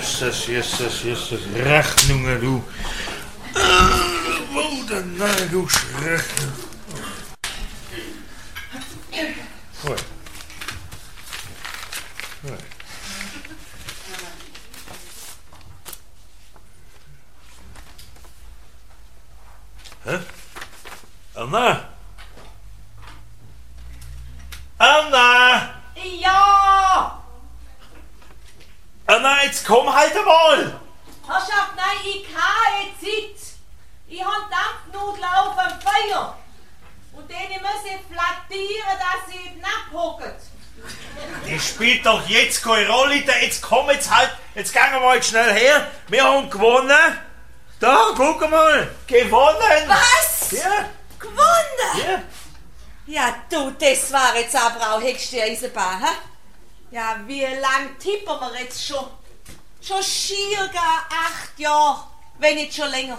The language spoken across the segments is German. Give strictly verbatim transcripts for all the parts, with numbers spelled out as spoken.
Jesus, Jesus, Jesus, Rechnungen, du. Äh, wo denn, nein, du Rechnung. Gut. Gut. Hä? Anna? Anna! Ja! Anna, jetzt komm halt einmal! Herrschaft, nein, ich kann jetzt nicht. Ich habe Dampfnudeln auf dem Feuer. Und denen muss ich flattieren, dass sie nicht abhocken. Das spielt doch jetzt keine Rolle. Jetzt komm jetzt halt. Jetzt gehen wir mal schnell her. Wir haben gewonnen. Da, guck mal. Gewonnen. Was? Ja. Gewonnen? Ja. Ja, du, das war jetzt aber auch höchste Eisenbahn, hä? Ja, wie lang tippen wir jetzt schon? Schon schier gar acht Jahre, wenn nicht schon länger.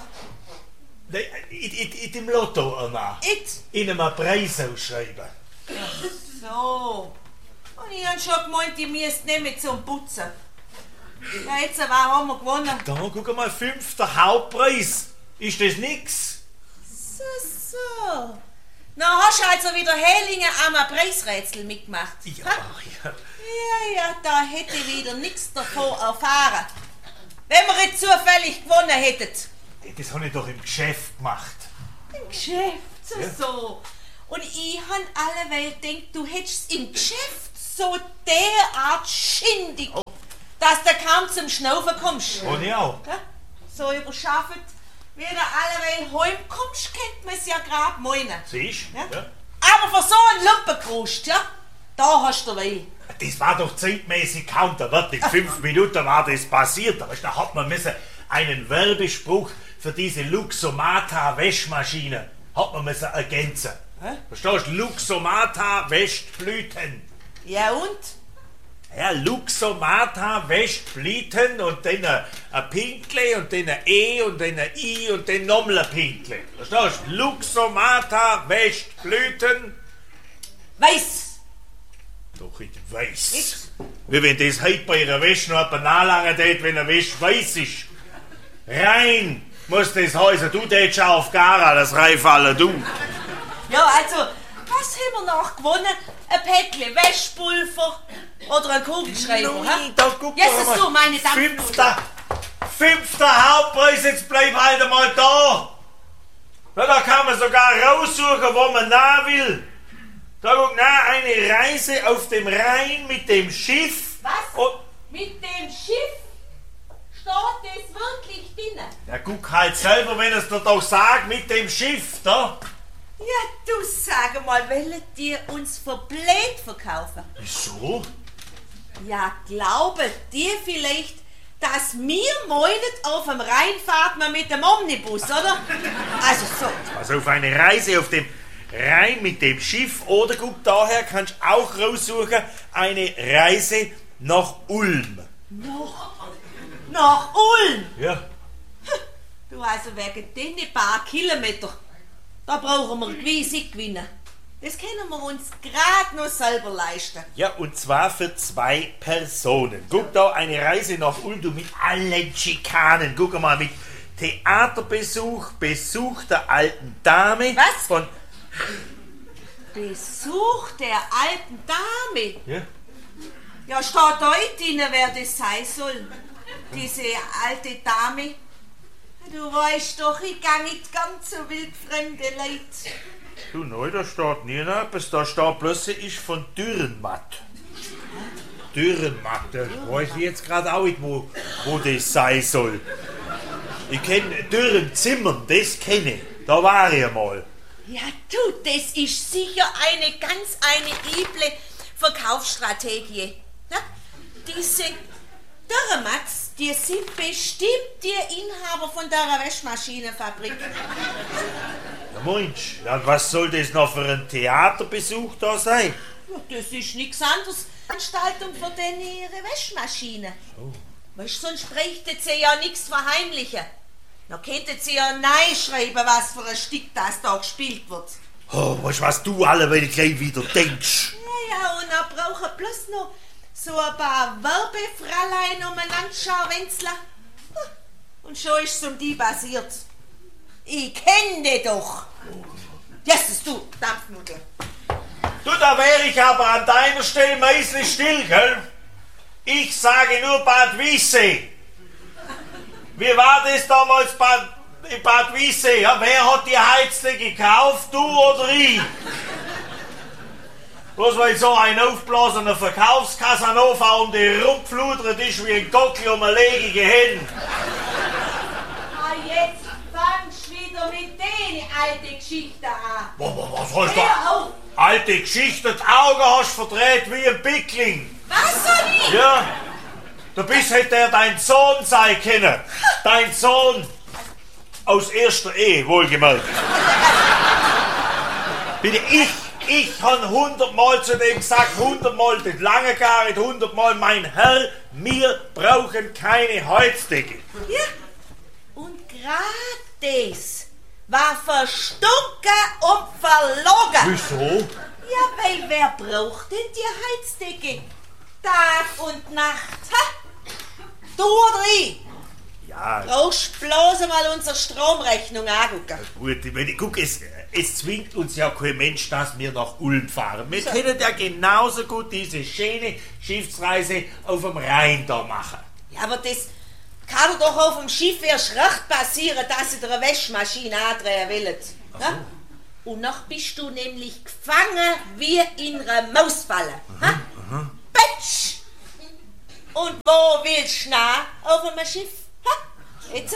In, in, in dem Lotto, Anna. It? In einem Preis ausschreiben. Ach so. Und ich hab schon gemeint, ich müsste nicht mehr zum Putzen. Ja, jetzt aber haben wir gewonnen. Da, guck mal, fünfter Hauptpreis. Ist das nix? So, so. Na, hast du also wieder Hellinger am Preisrätsel mitgemacht? Ja, ha? ja. Ja, ja, da hätte ich wieder nichts davon erfahren. Wenn wir jetzt zufällig gewonnen hätten. Das habe ich doch im Geschäft gemacht. Im Geschäft, so, Ja. so. Und ich han alle Welt gedacht, du hättest im Geschäft so derart schindig, oh. dass du kaum zum Schnaufen kommst. Und ich auch. Ja? So überschafft, wie du alle Welt heimkommst, kennt man es ja grad meinen. Siehst du? Ja? Ja. Aber für so einen Lumpenkrust, ja, da hast du weh. Das war doch zeitmäßig kaum. Da wird in fünf Minuten war das passiert. Da da hat man müssen einen Werbespruch für diese Luxomata Wäschmaschine hat man müssen ergänzen. Hä? Verstehst du? Luxomata wäscht Blüten. Ja und? Ja, Luxomata wäscht Blüten und dann ein, ein Pinkle und dann ein E und dann ein I und dann nochmal ein Pinkle. Verstehst du? Luxomata wäscht Blüten. Weiß. Doch, ich weiß. Nicht? Wie wenn das heute bei ihrer Wäsche noch jemand nachlangen tät, wenn er Wäsche weiß ist. Rein muss das heißen. Du tätst schon auf Gara, das reinfallen, du. Ja, also, was haben wir noch gewonnen? Ein Päckchen Wäschpulver oder ein Kugelschreiber, hä? Da guck Jesus, mal. du, meine Dampfnudeln. Fünfter, fünfter Hauptpreis, jetzt bleib halt einmal da. Na, da kann man sogar raussuchen, wo man nah will. Da guck, na, eine Reise auf dem Rhein mit dem Schiff. Was? Und, Mit dem Schiff steht das wirklich drin? ja, guck halt selber, wenn es dir doch sagt, mit dem Schiff, da. Ja, du sag mal, wollen die uns für blöd verkaufen? Wieso? Ja, glauben die vielleicht, dass wir meinen, auf dem Rhein fahren wir mit dem Omnibus, oder? Also so. Also auf eine Reise auf dem Rhein mit dem Schiff oder guck daher kannst du auch raussuchen, eine Reise nach Ulm. Noch, nach Ulm? Ja. Du, also wegen den paar Kilometer, da brauchen wir gewiss gewinnen. Das können wir uns gerade noch selber leisten. Ja, und zwar für zwei Personen. Guck da, eine Reise nach Ulm, du mit allen Schikanen. Guck mal, mit Theaterbesuch, Besuch der alten Dame. Was? Von Besuch der alten Dame. ja. Ja, steht da drin, wer das sein soll. Diese alte Dame. Du weißt doch, ich gehe nicht ganz so wildfremde Leute. Du, nein, da steht nie etwas. Da steht bloß, sie ist von Dürrenmatt. Dürrenmatt, da weiß ich jetzt gerade auch nicht, wo, wo das sein soll. Ich kenne Dürrenzimmern, das kenne ich. Da war ich einmal. Ja, du, das ist sicher eine ganz eine üble Verkaufsstrategie. Ja? Diese Dürremats, die sind bestimmt die Inhaber von der Wäschmaschinenfabrik. Ja, Mensch, ja, was soll das noch für ein Theaterbesuch da sein? Ja, das ist nichts anderes. Veranstaltung für denn ihre Wäschmaschine. Oh. Weißt, sonst bräuchte sie ja nichts verheimlichen. Da könnte sie ja nein schreiben, was für ein Stück das da gespielt wird. Oh, weißt du, was du alle wenn ich gleich wieder denkst? Ja, ja, und dann brauchen bloß noch so ein paar Werbefräulein umeinander Wenzler. Und schon ist es um die passiert. Ich kenn die doch. Jesus, du, Dampfnudel. Du, da wäre ich aber an deiner Stelle meistens still, gell? Ich sage nur Bad Wiessee. Wie war das damals Bad, in Bad Wiessee? Ja, wer hat die Heizle gekauft, du oder ich? Bloß weil so ein aufblasener Verkaufskasanova um die rumfludert ist wie ein Gockel um eine legige Hen. Ah, jetzt fangst du wieder mit denen alte Geschichten an. Was hast du? Hör auf! Alte Geschichte, die Augen hast du verdreht wie ein Pickling. Was soll ich? Ja, du bist hätte er dein Sohn sein können. Dein Sohn aus erster Ehe, wohlgemerkt. Bitte, ich, ich habe hundertmal zu dem gesagt, hundertmal, das lange gar nicht, hundertmal, mein Herr, wir brauchen keine Heizdecke. Ja, und gerade das war verstunken und verlogen. Wieso? Ja, weil wer braucht denn die Heizdecke? Tag und Nacht, ha? Du oder ich? Ja. Brauchst bloß einmal unsere Stromrechnung angucken. Gut, ich meine, guck, es, es zwingt uns ja kein Mensch, dass wir nach Ulm fahren. Wir so. können ja genauso gut diese schöne Schiffsreise auf dem Rhein da machen. Ja, aber das kann doch auf dem Schiff erst recht passieren, dass sie dir eine Wäschmaschine andrehen wollen. Ja? Und noch bist du nämlich gefangen wie in einer Mausfalle. Aha, aha. Petsch! Und wo willst du nach auf einem Schiff? Ha? Jetzt?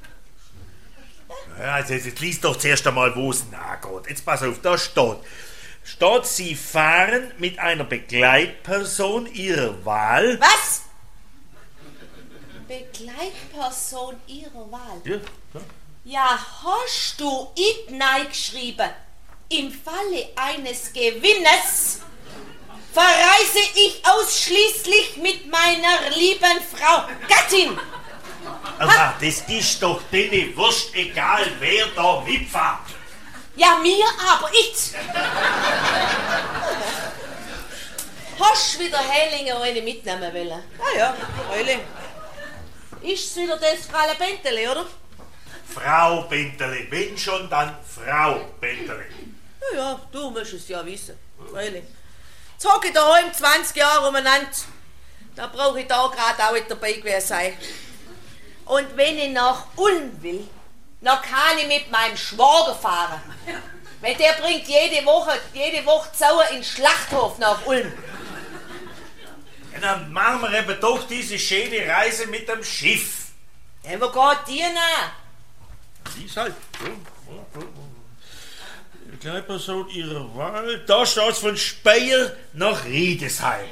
Ja, also jetzt liest doch zuerst einmal, wo es nachgeht. Jetzt pass auf, da steht. Steht, Sie fahren mit einer Begleitperson Ihrer Wahl. Was? Begleitperson Ihrer Wahl? Ja, ja. Ja, hast du it geschrieben? Im Falle eines Gewinnes verreise ich ausschließlich mit meiner lieben Frau Gattin. Aber das ist doch denen wurscht, egal wer da mitfährt. Ja, mir aber ich. Hast wieder Hellinger eine mitnehmen wollen? Ah ja, Heiling. Ist's wieder das Frau Bentele, oder? Frau Bentele, wenn schon, dann Frau Bentele. Ja, ja, du musst es ja wissen. Heiling. Jetzt hocke ich daheim zwanzig Jahre umeinander. Da brauche ich da gerade auch nicht dabei gewesen sein. Und wenn ich nach Ulm will, dann kann ich mit meinem Schwager fahren. Weil der bringt jede Woche, jede Woche Sauer in den Schlachthof nach Ulm. Ja, dann machen wir eben doch diese schöne Reise mit dem Schiff. Ja, wo geht die nach? Die ist halt. Begleitperson Ihrer Wahl. Da steht es von Speyer nach Riedesheim.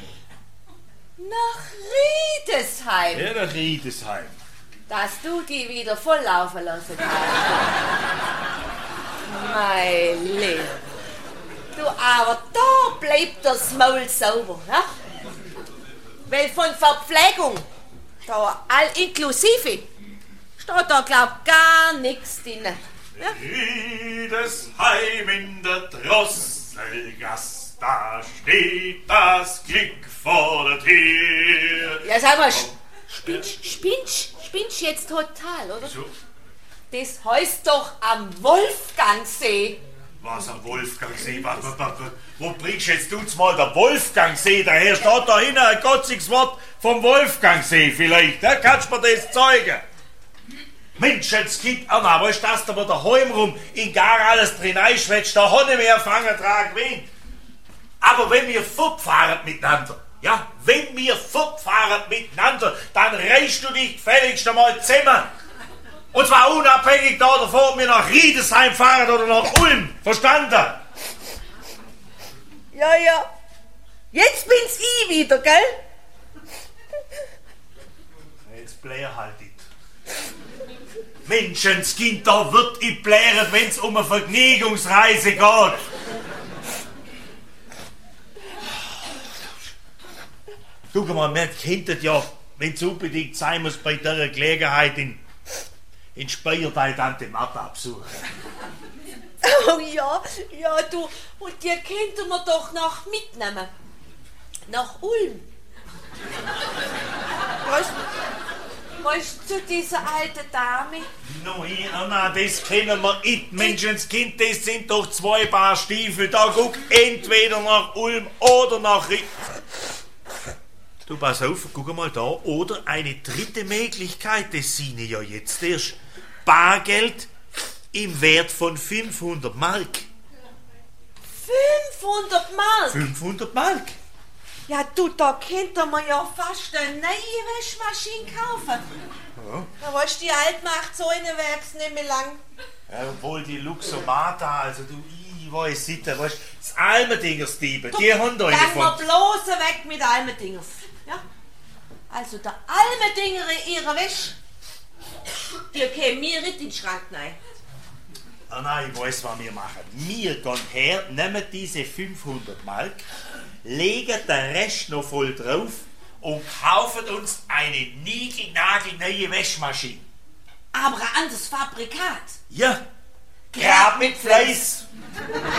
Nach Riedesheim? Ja, nach Riedesheim. Dass du die wieder volllaufen lassen kannst. Mein Leben. Du, aber da bleibt das Maul sauber, ne? Weil von Verpflegung, da all inklusive, steht da glaub gar nichts drin. Ja? Riedesheim in der Drosselgasse, da steht das Glück vor der Tür. Ja, sag mal, spinnst, spinnst, spinnst jetzt total, oder? So. Das heißt doch am Wolfgangsee. Was am Wolfgangsee? Was, was, was, wo bringst jetzt du mal der Wolfgangsee daher? Steht da hinten ein gotziges Wort vom Wolfgangsee vielleicht? Da kannst du mir das zeigen. Mensch, jetzt gibt Anna, weißt du, dass du aber daheim rum in gar alles drin einschwätzt, da hat ich mehr Fangen dran gewinnt. Aber wenn wir fortfahren miteinander, ja, wenn wir fortfahren miteinander, dann reichst du dich gefälligst einmal zusammen. Und zwar unabhängig da davon, ob wir nach Riedesheim fahren oder nach Ulm. Verstanden? Ja, ja. Jetzt bin's ich wieder, gell? Jetzt blär halt nicht. Menschenskind, da wird ich blären, wenn's um eine Vergnügungsreise geht. Guck mal, man kennt ja, wenn's unbedingt sein muss, bei dieser Gelegenheit in in Speyer bei Tante Martha absuchen. Oh ja, ja du, und die könnten wir doch noch mitnehmen. Nach Ulm. Was, was zu dieser alten Dame? Nein, Anna, das kennen wir nicht. Menschenskind, das sind doch zwei Paar Stiefel. Da guck entweder nach Ulm oder nach Ri... Du, pass auf, guck mal da. Oder eine dritte Möglichkeit, das sehe ich ja jetzt erst. Bargeld im Wert von fünfhundert Mark. fünfhundert Mark? fünfhundert Mark? Ja, du, da könnte man ja fast eine neue Waschmaschine kaufen. Ja. Da weißt du, die Alte macht so eine Werks nicht mehr lang. Ja, obwohl die Luxomata, also du, ich weiß nicht, weißt du, das Almendingers Diebe, die haben da eine Dann von... mal bloß weg mit Almendingers. Ja? Also der Almendinger ihre Wäsche, die kämen mir nicht in den Schrank rein. Ah nein, ich weiß, was wir machen. Wir gehen her, nehmen diese fünfhundert Mark, legen den Rest noch voll drauf und kaufen uns eine niegelnagelneue Waschmaschine. Aber ein anderes Fabrikat. Ja, grad mit Fleiß.